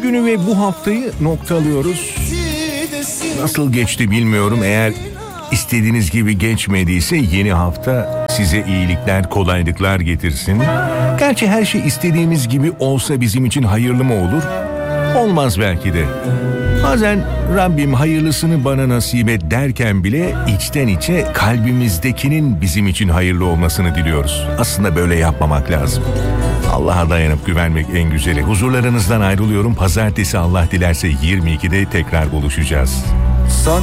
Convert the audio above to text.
günü ve bu haftayı noktalıyoruz. Nasıl geçti bilmiyorum. Eğer istediğiniz gibi geçmediyse yeni hafta size iyilikler, kolaylıklar getirsin. Gerçi her şey istediğimiz gibi olsa bizim için hayırlı mı olur? Olmaz belki de. Bazen Rabbim hayırlısını bana nasip et derken bile içten içe kalbimizdekinin bizim için hayırlı olmasını diliyoruz. Aslında böyle yapmamak lazım. Allah'a dayanıp güvenmek en güzeli. Huzurlarınızdan ayrılıyorum. Pazartesi Allah dilerse 22'de tekrar buluşacağız. Son